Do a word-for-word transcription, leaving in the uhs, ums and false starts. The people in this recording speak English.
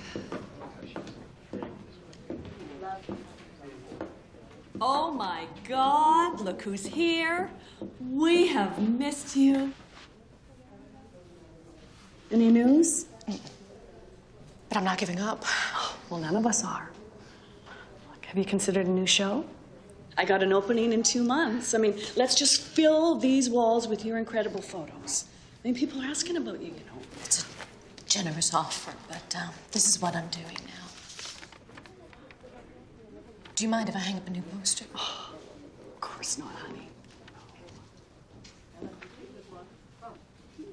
Oh my God, look who's here. We have missed you. Any news? But I'm not giving up. Well, none of us are. Look, have you considered a new show? I got an opening in two months. I mean, let's just fill these walls with your incredible photos. I mean, people are asking about you, you know. It's a generous offer, but um, this is what I'm doing now. Do you mind if I hang up a new poster? Oh, of course not, honey.